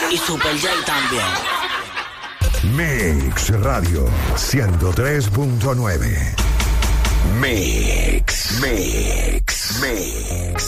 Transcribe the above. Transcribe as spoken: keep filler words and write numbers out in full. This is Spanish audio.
Y Super J también. Mix Radio ciento tres punto nueve. Mix, Mix, Mix.